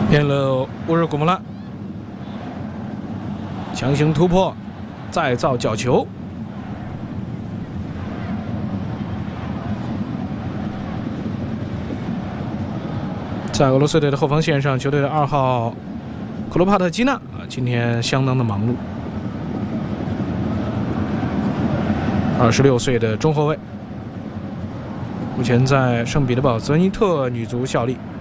骗了乌日古穆拉，强行突破，再造角球。在俄罗斯队的后防线上，球队的2号克罗帕特基纳今天相当的忙碌。26岁的中后卫，目前在圣彼得堡泽尼特女足效力。